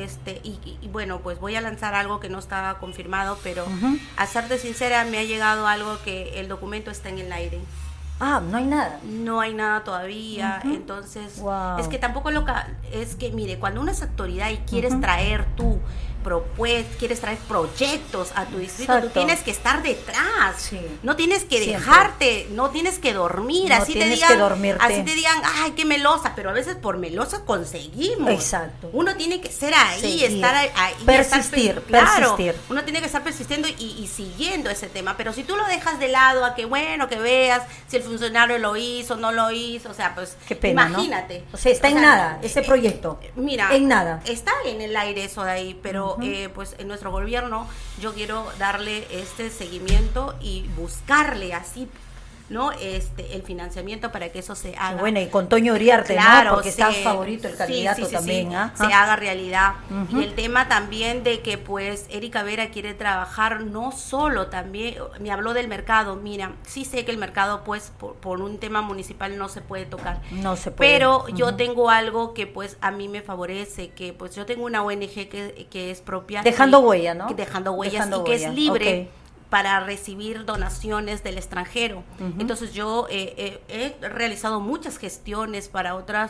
y bueno, pues voy a lanzar algo que no está confirmado, pero a serte sincera, me ha llegado algo que el documento está en el aire. Ah, no hay nada. No hay nada todavía, entonces es que tampoco es que mire, cuando uno es autoridad y quieres traer tu propuestas, quieres traer proyectos a tu distrito, tú tienes que estar detrás, no tienes que dejarte, no tienes que dormir, no así te digan, así te digan, ay, qué melosa, pero a veces por melosa conseguimos. Exacto. Uno tiene que ser ahí, estar ahí, persistir, persistir. Uno tiene que estar persistiendo y siguiendo ese tema, pero si tú lo dejas de lado a que bueno, que veas si el funcionario lo hizo, no lo hizo, o sea, pues qué pena, imagínate. ¿no? O sea, está en nada ese proyecto. Mira, en nada. Está en el aire eso de ahí, pero pues en nuestro gobierno yo quiero darle este seguimiento y buscarle así, ¿no? El financiamiento para que eso se haga. Bueno, y con Toño Uriarte, claro, ¿no? Porque está favorito el candidato también, se haga realidad. Y el tema también de que pues Erika Vera quiere trabajar no solo, también me habló del mercado. Mira, sí sé que el mercado pues por un tema municipal no se puede tocar. No se puede. Pero yo tengo algo que pues a mí me favorece, que pues yo tengo una ONG que es propia. Dejando huella, ¿no? Dejando huellas y que es libre. Para recibir donaciones del extranjero. Entonces yo he realizado muchas gestiones para otros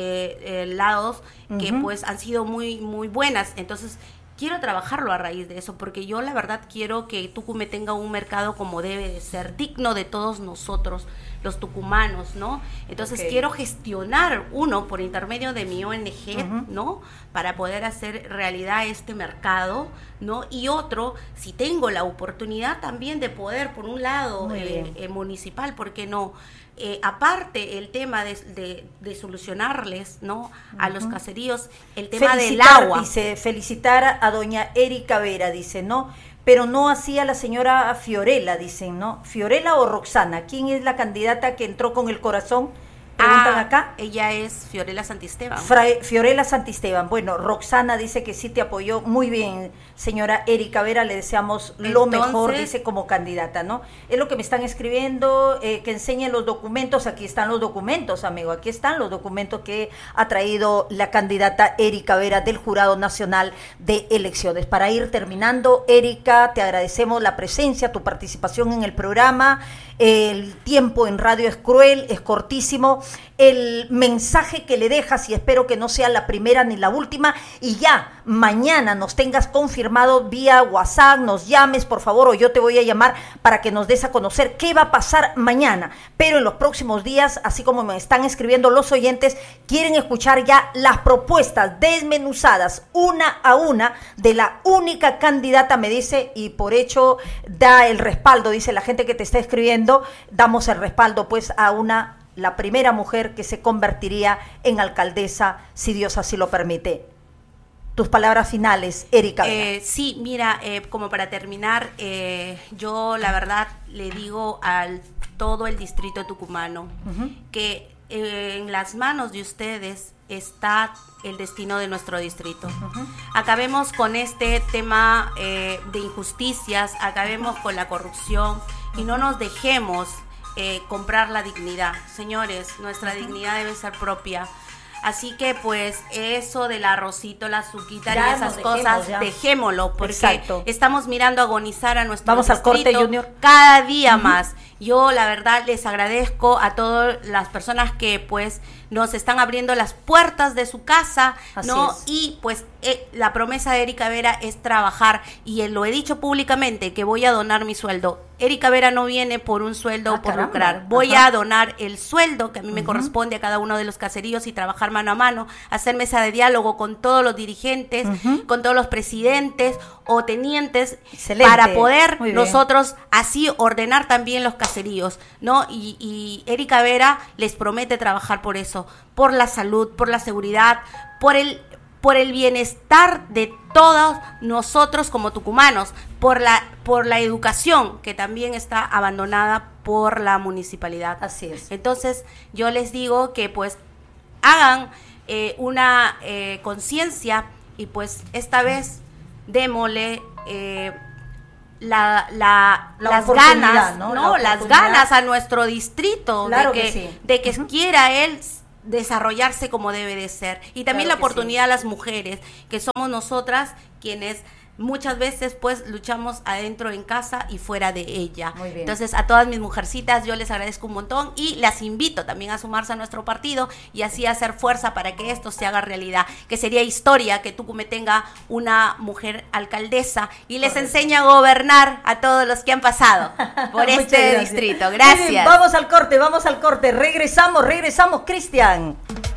lados que pues han sido muy, muy buenas. Entonces quiero trabajarlo a raíz de eso, porque yo la verdad quiero que Tucumán tenga un mercado como debe de ser, digno de todos nosotros, los tucumanos, ¿no? Entonces quiero gestionar uno por intermedio de mi ONG, ¿no? Para poder hacer realidad este mercado, ¿no? Y otro, si tengo la oportunidad también de poder, por un lado, municipal, ¿por qué no? Aparte el tema de solucionarles, ¿no? A los caseríos, el tema del agua. Dice, felicitar a doña Erika Vera, dice, ¿no? Pero no hacía la señora Fiorella, dicen, ¿no? ¿Fiorella o Roxana? ¿Quién es la candidata que entró con el corazón? Preguntan acá. Ella es Fiorella Santisteban. Fiorella Santisteban. Bueno, Roxana dice que sí te apoyó. Muy bien, señora Erika Vera, le deseamos lo mejor, dice, como candidata, ¿no? Es lo que me están escribiendo, que enseñen los documentos. Aquí están los documentos, amigo. Aquí están los documentos que ha traído la candidata Erika Vera del Jurado Nacional de Elecciones. Para ir terminando, Erika, te agradecemos la presencia, tu participación en el programa. El tiempo en radio es cruel, es cortísimo. El mensaje que le dejas, y espero que no sea la primera ni la última, y ya mañana nos tengas confirmado vía WhatsApp, nos llames por favor, o yo te voy a llamar para que nos des a conocer qué va a pasar mañana. Pero en los próximos días, así como me están escribiendo los oyentes, quieren escuchar ya las propuestas desmenuzadas una a una de la única candidata, me dice, y por hecho da el respaldo, dice la gente que te está escribiendo, damos el respaldo pues a la primera mujer que se convertiría en alcaldesa, si Dios así lo permite. Tus palabras finales, Erika. Sí, mira, como para terminar, yo la verdad le digo a todo el distrito tucumano que en las manos de ustedes está el destino de nuestro distrito. Acabemos con este tema de injusticias, acabemos con la corrupción y no nos dejemos comprar la dignidad. Señores, nuestra dignidad debe ser propia. Así que pues eso del arrocito, la azuquita y esas cosas, dejémoslo, porque estamos mirando agonizar a nuestro distrito. Al corte, Junior. Cada día más. Yo la verdad les agradezco a todas las personas que pues nos están abriendo las puertas de su casa, ¿no? Y pues la promesa de Erika Vera es trabajar, y lo he dicho públicamente que voy a donar mi sueldo. Erika Vera no viene por un sueldo o por lucrar. Voy a donar el sueldo que a mí me corresponde a cada uno de los caseríos y trabajar mano a mano, hacer mesa de diálogo con todos los dirigentes, con todos los presidentes o tenientes, para poder nosotros así ordenar también los caseríos, ¿no? Y Erika Vera les promete trabajar por eso, por la salud, por la seguridad, por el bienestar de todos nosotros como tucumanos, por la educación que también está abandonada por la municipalidad. Así es. Entonces yo les digo que pues hagan una conciencia y pues esta vez démosle las ganas, ¿no? Las ganas a nuestro distrito, de que quiera él desarrollarse como debe de ser. Y también la oportunidad a las mujeres, que somos nosotras quienes muchas veces pues luchamos adentro en casa y fuera de ella. Muy bien. Entonces a todas mis mujercitas yo les agradezco un montón y las invito también a sumarse a nuestro partido y así hacer fuerza para que esto se haga realidad, que sería historia que Tucumán tenga una mujer alcaldesa y les enseñe a gobernar a todos los que han pasado por este distrito. Gracias. Bien, vamos al corte, regresamos, Cristian.